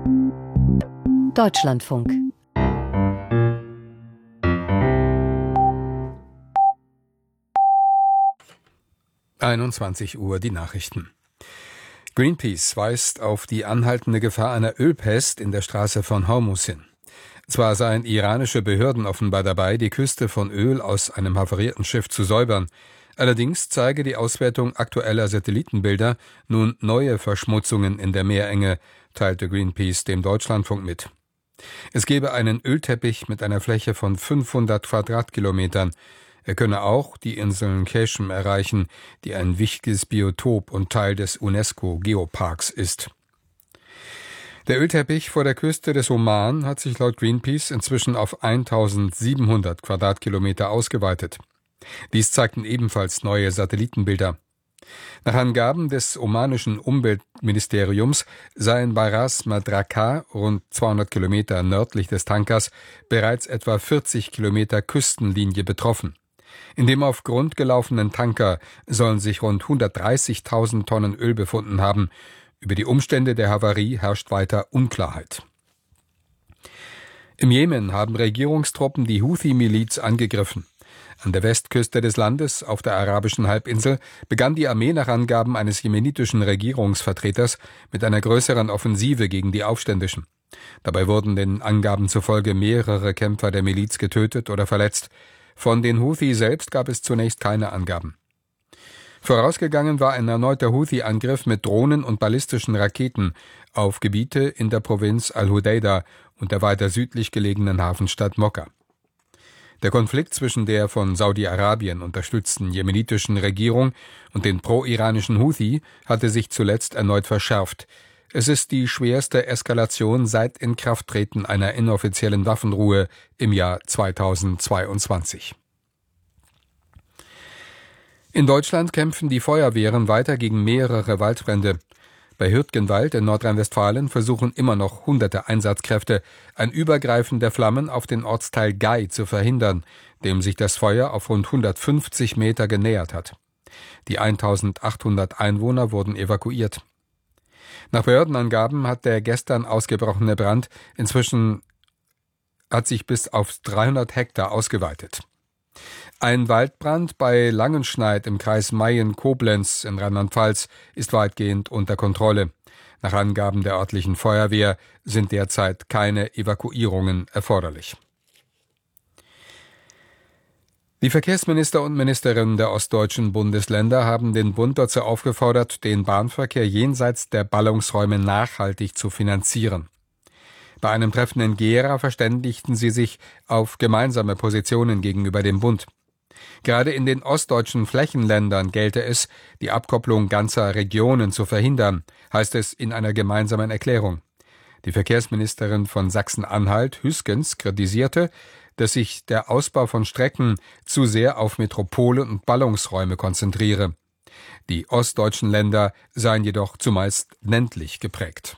Deutschlandfunk. Uhr die Nachrichten. Greenpeace weist auf die anhaltende Gefahr einer Ölpest in der Straße von Hormuz hin. Zwar seien iranische Behörden offenbar dabei, die Küste von Öl aus einem havarierten Schiff zu säubern. Allerdings zeige die Auswertung aktueller Satellitenbilder nun neue Verschmutzungen in der Meerenge, teilte Greenpeace dem Deutschlandfunk mit. Es gebe einen Ölteppich mit einer Fläche von 500 Quadratkilometern. Er könne auch die Inseln Keshem erreichen, die ein wichtiges Biotop und Teil des UNESCO-Geoparks ist. Der Ölteppich vor der Küste des Oman hat sich laut Greenpeace inzwischen auf 1700 Quadratkilometer ausgeweitet. Dies zeigten ebenfalls neue Satellitenbilder. Nach Angaben des omanischen Umweltministeriums seien bei Ras Madraka, rund 200 Kilometer nördlich des Tankers, bereits etwa 40 Kilometer Küstenlinie betroffen. In dem auf Grund gelaufenen Tanker sollen sich rund 130.000 Tonnen Öl befunden haben. Über die Umstände der Havarie herrscht weiter Unklarheit. Im Jemen haben Regierungstruppen die Houthi-Miliz angegriffen. An der Westküste des Landes, auf der arabischen Halbinsel, begann die Armee nach Angaben eines jemenitischen Regierungsvertreters mit einer größeren Offensive gegen die Aufständischen. Dabei wurden den Angaben zufolge mehrere Kämpfer der Miliz getötet oder verletzt. Von den Houthi selbst gab es zunächst keine Angaben. Vorausgegangen war ein erneuter Houthi-Angriff mit Drohnen und ballistischen Raketen auf Gebiete in der Provinz Al-Hudaida und der weiter südlich gelegenen Hafenstadt Mokka. Der Konflikt zwischen der von Saudi-Arabien unterstützten jemenitischen Regierung und den pro-iranischen Houthi hatte sich zuletzt erneut verschärft. Es ist die schwerste Eskalation seit Inkrafttreten einer inoffiziellen Waffenruhe im Jahr 2022. In Deutschland kämpfen die Feuerwehren weiter gegen mehrere Waldbrände. Bei Hürtgenwald in Nordrhein-Westfalen versuchen immer noch hunderte Einsatzkräfte, ein Übergreifen der Flammen auf den Ortsteil Gay zu verhindern, dem sich das Feuer auf rund 150 Meter genähert hat. Die 1800 Einwohner wurden evakuiert. Nach Behördenangaben hat der gestern ausgebrochene Brand hat sich bis auf 300 Hektar ausgeweitet. Ein Waldbrand bei Langenschneid im Kreis Mayen-Koblenz in Rheinland-Pfalz ist weitgehend unter Kontrolle. Nach Angaben der örtlichen Feuerwehr sind derzeit keine Evakuierungen erforderlich. Die Verkehrsminister und Ministerinnen der ostdeutschen Bundesländer haben den Bund dazu aufgefordert, den Bahnverkehr jenseits der Ballungsräume nachhaltig zu finanzieren. Bei einem Treffen in Gera verständigten sie sich auf gemeinsame Positionen gegenüber dem Bund. Gerade in den ostdeutschen Flächenländern gelte es, die Abkopplung ganzer Regionen zu verhindern, heißt es in einer gemeinsamen Erklärung. Die Verkehrsministerin von Sachsen-Anhalt, Hüskens, kritisierte, dass sich der Ausbau von Strecken zu sehr auf Metropole und Ballungsräume konzentriere. Die ostdeutschen Länder seien jedoch zumeist ländlich geprägt.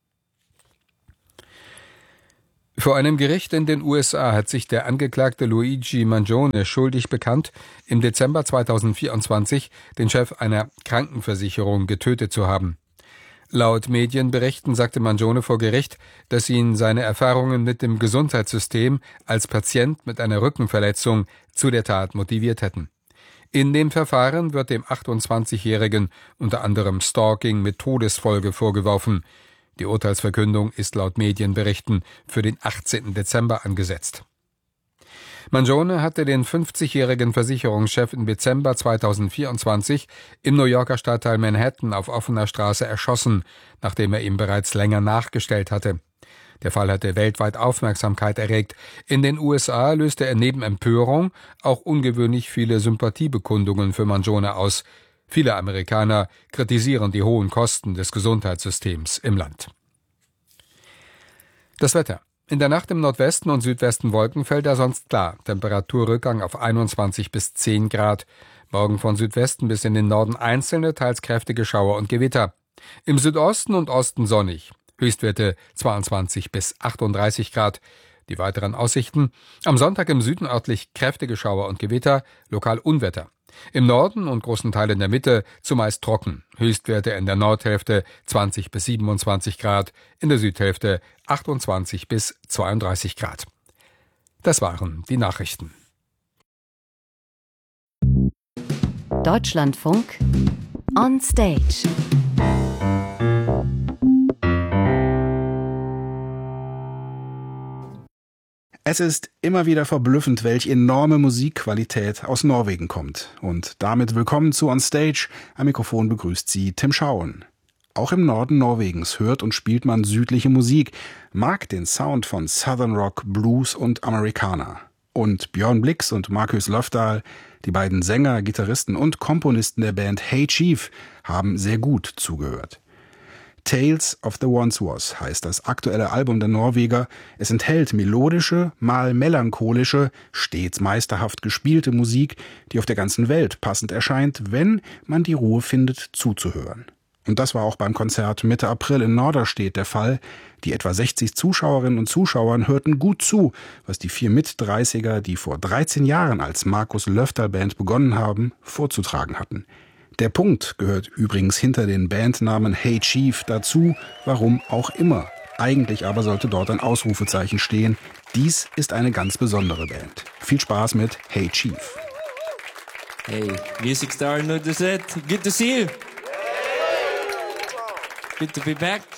Vor einem Gericht in den USA hat sich der Angeklagte Luigi Mangione schuldig bekannt, im Dezember 2024 den Chef einer Krankenversicherung getötet zu haben. Laut Medienberichten sagte Mangione vor Gericht, dass ihn seine Erfahrungen mit dem Gesundheitssystem als Patient mit einer Rückenverletzung zu der Tat motiviert hätten. In dem Verfahren wird dem 28-Jährigen unter anderem Stalking mit Todesfolge vorgeworfen. Die Urteilsverkündung ist laut Medienberichten für den 18. Dezember angesetzt. Mangione hatte den 50-jährigen Versicherungschef im Dezember 2024 im New Yorker Stadtteil Manhattan auf offener Straße erschossen, nachdem er ihm bereits länger nachgestellt hatte. Der Fall hatte weltweit Aufmerksamkeit erregt. In den USA löste er neben Empörung auch ungewöhnlich viele Sympathiebekundungen für Mangione aus. Viele Amerikaner kritisieren die hohen Kosten des Gesundheitssystems im Land. Das Wetter. In der Nacht im Nordwesten und Südwesten Wolkenfelder, sonst klar. Temperaturrückgang auf 21 bis 10 Grad. Morgen von Südwesten bis in den Norden einzelne, teils kräftige Schauer und Gewitter. Im Südosten und Osten sonnig. Höchstwerte 22 bis 38 Grad. Die weiteren Aussichten: am Sonntag im Süden örtlich kräftige Schauer und Gewitter, lokal Unwetter. Im Norden und großen Teilen der Mitte zumeist trocken. Höchstwerte in der Nordhälfte 20 bis 27 Grad, in der Südhälfte 28 bis 32 Grad. Das waren die Nachrichten. Deutschlandfunk on Stage. Es ist immer wieder verblüffend, welch enorme Musikqualität aus Norwegen kommt. Und damit willkommen zu On Stage. Am Mikrofon begrüßt Sie Tim Schauen. Auch im Norden Norwegens hört und spielt man südliche Musik, mag den Sound von Southern Rock, Blues und Americana. Und Björn Blix und Markus Löfdahl, die beiden Sänger, Gitarristen und Komponisten der Band Hey Chief, haben sehr gut zugehört. Tales of the Once Was heißt das aktuelle Album der Norweger. Es enthält melodische, mal melancholische, stets meisterhaft gespielte Musik, die auf der ganzen Welt passend erscheint, wenn man die Ruhe findet, zuzuhören. Und das war auch beim Konzert Mitte April in Norderstedt der Fall. Die etwa 60 Zuschauerinnen und Zuschauer hörten gut zu, was die 4 Mit-30er, die vor 13 Jahren als Markus Löfdahl Band begonnen haben, vorzutragen hatten. Der Punkt gehört übrigens hinter den Bandnamen Hey Chief dazu, warum auch immer. Eigentlich aber sollte dort ein Ausrufezeichen stehen. Dies ist eine ganz besondere Band. Viel Spaß mit Hey Chief. Hey, Music Star Norderstedt, good to see you. Good to be back.